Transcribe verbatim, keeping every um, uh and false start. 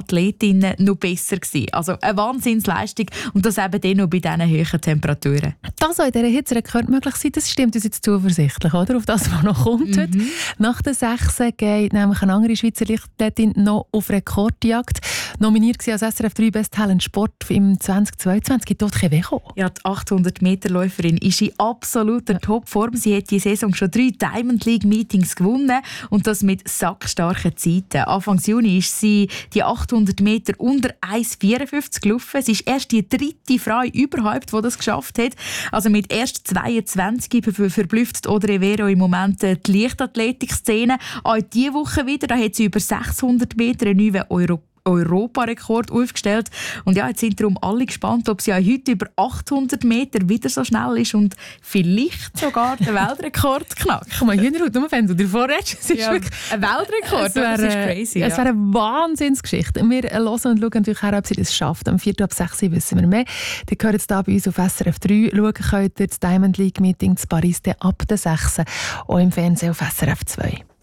Athletinnen noch besser gewesen. Also eine Wahnsinnsleistung und das eben dann noch bei diesen hohen Temperaturen. Das soll in dieser Hitzerekord möglich sein, das stimmt uns jetzt zuversichtlich, oder? Auf das, was noch kommt heute. Mhm. Nach der sechs geht nämlich eine andere Schweizer Leichtathletin noch auf Rekordjagd. Nominiert war als S R F drei Best Talent Sport im zwanzig zweiundzwanzig. Gibt dort kein Wecho. Ja, die achthundert-Meter-Läuferin ist in absoluter Topform. Sie hat die Saison schon drei Diamond League Meetings gewonnen und das mit sackstarken Zeiten. Anfang Juni ist sie die achthundert Meter unter eins vierundfünfzig gelaufen. Sie ist erst die dritte Frau überhaupt, die das geschafft hat. Also mit erst zweiundzwanzig verblüfft Audrey Vero im Moment die Leichtathletik-Szene. Auch diese Woche wieder, da hat sie über sechshundert Meter einen neuen Euro Europarekord aufgestellt. Und ja, jetzt sind darum alle gespannt, ob sie auch heute über achthundert Meter wieder so schnell ist und vielleicht sogar den Weltrekord knackt. Komm mal, Hühnerhaut, nur wenn du davor redest. Es ist Ja, wirklich ein Weltrekord, es wäre, das ist crazy. Es ja. wäre eine Wahnsinnsgeschichte. Wir hören und schauen natürlich her, ob sie das schafft. Am vier ab sechs wissen wir mehr. Die gehört jetzt hier bei uns auf S R F drei. Schauen könnt ihr das Diamond League Meeting zu Paris ab der sechs auch im Fernsehen auf S R F zwei.